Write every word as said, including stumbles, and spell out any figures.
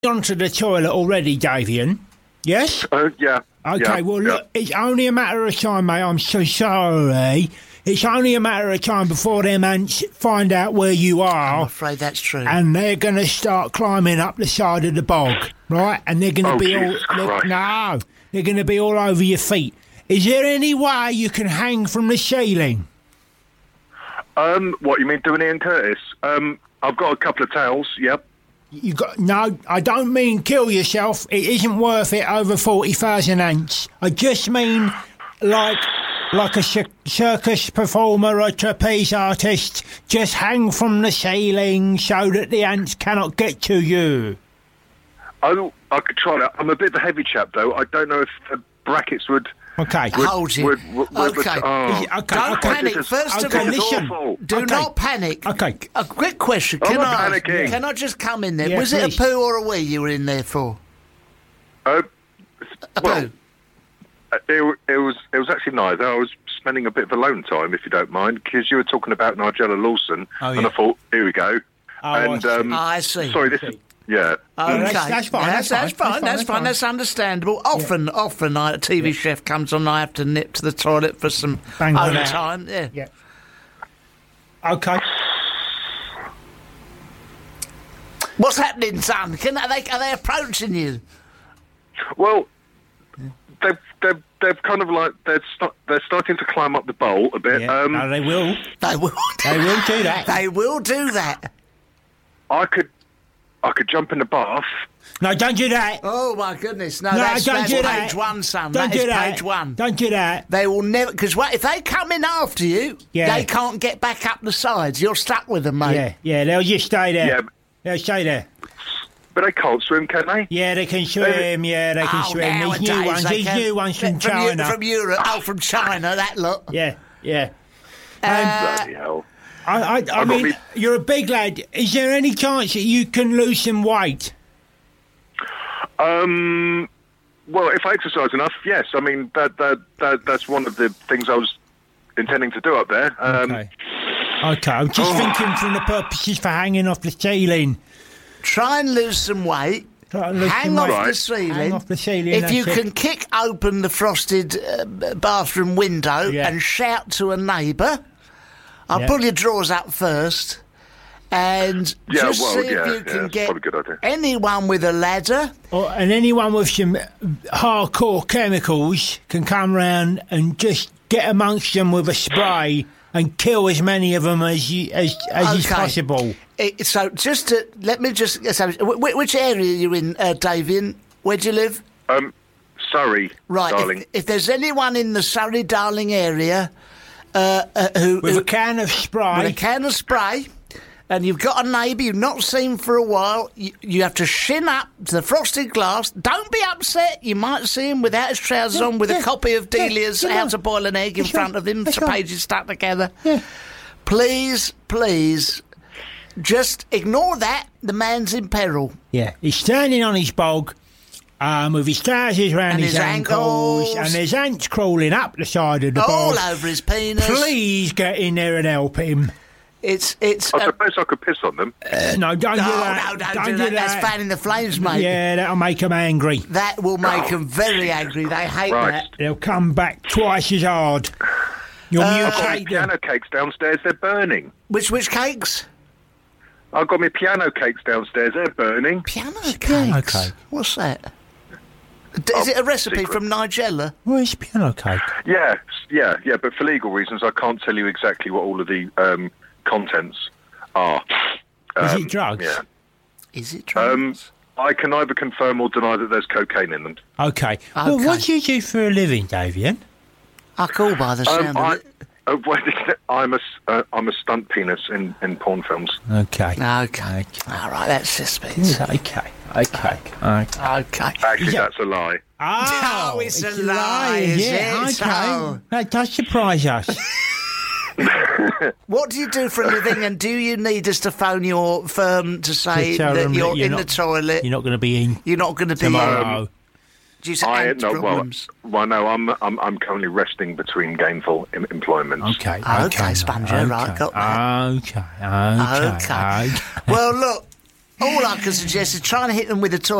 onto the toilet already, Davian? Yes? Uh, yeah. Okay, yeah, well, yeah. look, it's only a matter of time, mate. I'm so sorry. It's only a matter of time before them ants find out where you are. I'm afraid that's true. And they're going to start climbing up the side of the bog, right? And they're going to Oh, be Jesus all... Christ. No, they're going to be all over your feet. Is there any way you can hang from the ceiling? Um, what, you mean doing Ian Curtis? Um, I've got a couple of towels, yep. You got no. I don't mean kill yourself. It isn't worth it over forty thousand ants. I just mean like like a cir- circus performer or a trapeze artist. Just hang from the ceiling so that the ants cannot get to you. I, I could try that. I'm a bit of a heavy chap, though. I don't know if the brackets would... Okay. would Hold you. would- would- would- Okay. oh. Okay, Don't okay. panic. This is- First okay, of all, listen. awful. do Okay. not panic. Okay. A quick question. I'm Can not I? panicking. Can I just come in there? Yeah, Was it please. a poo or a wee you were in there for? Uh, A well, poo. it, it was it was actually neither. I was spending a bit of alone time, if you don't mind, because you were talking about Nigella Lawson, Oh, and yeah. I thought, here we go. Oh, I and see. um, I see. Sorry, this is yeah. Okay, that's- that's fine, That's, that's that's fine, fine. that's That's fine, fine. That's understandable. Often, often, I, a T V chef comes on. I have to nip to the toilet for some Bang one out. overtime. Yeah. Yeah. Okay. What's happening, son? Can are they are they approaching you? Well, they've they've they've kind of like they're st- they're starting to climb up the bowl a bit. Yeah. Um, no, they will. They will. They will do that. They will do that. I could I could jump in the bath. No, don't do that. Oh my goodness! No, No, that's, don't that's do page that. one, son. Don't that do is that. page one. Don't do that. They will never, because if they come in after you, Yeah. they can't get back up the sides. You're stuck with them, mate. Yeah, yeah, they'll just stay there. Yeah. They'll stay there. But they can't swim, can they? Yeah, they can swim. Yeah, they can Oh, swim. These nowadays new ones. they These can. new ones from, from Eu- China. from Europe. Oh, from China, that lot. Yeah, yeah. Bloody hell. I, I, I got mean, me- you're a big lad. Is there any chance that you can lose some weight? Um. Well, if I exercise enough, yes. I mean, that that, that that's one of the things I was intending to do up there. Um, Okay. Okay, I'm just Oh. thinking from the purposes for hanging off the ceiling. Try and lose some weight. Try and lose Hang some off weight. the Right. ceiling. Hang off the ceiling, If that's you it. can kick open the frosted uh, bathroom window Yeah. and shout to a neighbour, I'll Yeah. pull your drawers up first. And Yeah, just well, see if yeah, you yeah, can it's get probably a good idea. anyone with a ladder. Or, and anyone with some hardcore chemicals can come round and just get amongst them with a spray and kill as many of them as you, as, as is Okay. possible. It, so just to, let me just establish, wh- which area are you in, uh, Davian? Where do you live? Um. Surrey, Right, darling. if, if there's anyone in the Surrey Darling area uh, uh, who, With who a can of with a spray. can of spray, and you've got a neighbour you've not seen for a while, you, you have to shin up to the frosted glass. Don't be upset. You might see him without his trousers Yeah, on with yeah, a copy of yeah, Delia's yeah, How no. to Boil an Egg in That's front right, of him, that's two right. pages stuck together. Yeah. Please, please, just ignore that. The man's in peril. Yeah, he's standing on his bog um, with his trousers round And his, his ankles, ankles. and there's ants crawling up the side of the All bog. over his penis. Please get in there and help him. It's, it's, I uh, suppose I could piss on them. Uh, no, don't no, do that. no, don't, do that. That's fanning the flames, mate. Yeah, that'll make them angry. That will make them very angry. They hate Christ. that. They'll come back twice as hard. You'll Uh, I've got my mutate them. piano cakes downstairs. They're burning. Which which cakes? I've got my piano cakes downstairs. They're burning. Piano cakes. piano cake? What's that? D- Is Oh, it a recipe secret. from Nigella? Where's piano cake? Yeah, yeah, yeah. But for legal reasons, I can't tell you exactly what all of the um, contents are. Is Um, it drugs? Yeah. Is it Um, drugs? I can either confirm or deny that there's cocaine in them. Okay. Well, Okay. what do you do for a living, Davian? I call by the Um, sound I, of it. uh, wait, I'm a s- uh, I'm a stunt penis in, in porn films. Okay. Okay. All right, that's suspense. Okay. Okay. Okay. Okay. Actually, Yeah. that's a lie. Oh, Oh, it's a lie, is yeah, it? okay. Oh. That does surprise us. What do you do for a living, and do you need us to phone your firm to say To tell that them you're, that you're in the not- toilet? You're not going to be in You're not going to be tomorrow. due to I ant no, well, problems. well, no, I'm I'm I'm currently resting between gainful em- employments. Okay. Okay, Sponger, okay, right, got that. Okay. Okay. Okay. Well, look, all I can suggest is trying to hit them with a toy